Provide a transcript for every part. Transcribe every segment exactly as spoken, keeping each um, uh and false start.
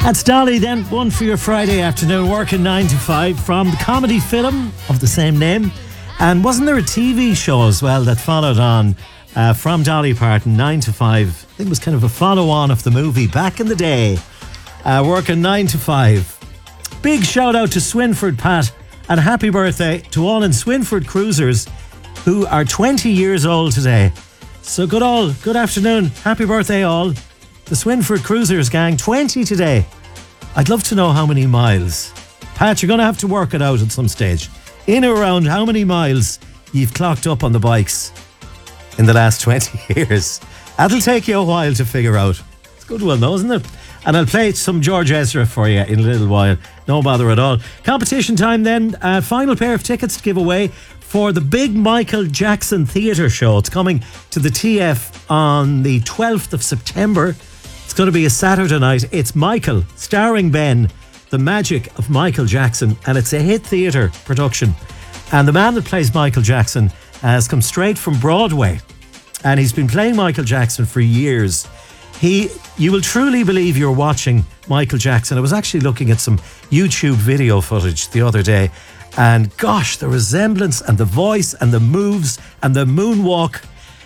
That's Dolly then, one for your Friday afternoon, working nine to five from the comedy film of the same name. And wasn't there a T V show as well that followed on uh, from Dolly Parton, nine to five? I think it was kind of a follow-on of the movie back in the day. Uh, working nine to five. Big shout out to Swinford Pat and happy birthday to all in Swinford Cruisers who are twenty years old today. So good all, good afternoon, happy birthday all. The Swinford Cruisers gang, twenty today. I'd love to know how many miles. Pat, you're going to have to work it out at some stage. In or around how many miles you've clocked up on the bikes in the last twenty years. That'll take you a while to figure out. It's a good one though, isn't it? And I'll play some George Ezra for you in a little while. No bother at all. Competition time then. Uh, final pair of tickets to give away for the big Michael Jackson Theatre Show. It's coming to the T F on the twelfth of September. It's going to be a Saturday night. It's Michael, starring Ben, the magic of Michael Jackson, and it's a hit theatre production. And the man that plays Michael Jackson has come straight from Broadway, and he's been playing Michael Jackson for years. He, you will truly believe you're watching Michael Jackson. I was actually looking at some YouTube video footage the other day, and gosh, the resemblance and the voice and the moves and the moonwalk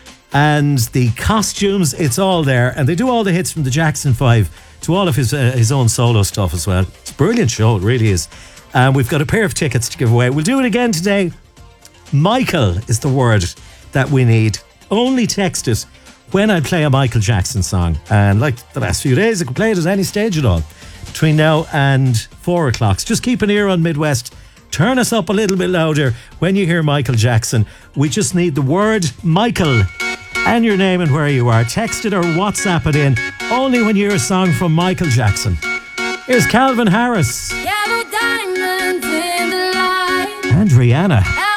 and the costumes, it's all there. And they do all the hits from the Jackson five to all of his uh, his own solo stuff as well. It's a brilliant show, it really is. And we've got a pair of tickets to give away. We'll do it again today. Michael is the word that we need. Only text it when I play a Michael Jackson song. And like the last few days, I can play it at any stage at all between now and four o'clock. So just keep an ear on Midwest. Turn us up a little bit louder when you hear Michael Jackson. We just need the word Michael and your name and where you are. Text it or WhatsApp it in only when you hear a song from Michael Jackson. Here's Calvin Harris Yellow diamonds in the light and Rihanna.